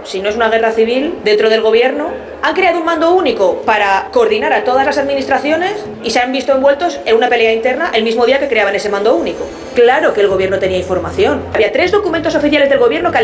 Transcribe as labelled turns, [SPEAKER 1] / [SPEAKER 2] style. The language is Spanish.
[SPEAKER 1] si no es una guerra civil, dentro del gobierno, han creado un mando único para coordinar a todas las administraciones y se han visto envueltos en una pelea interna el mismo día que creaban ese mando único. Claro que el gobierno tenía información. Había 3 documentos oficiales del gobierno que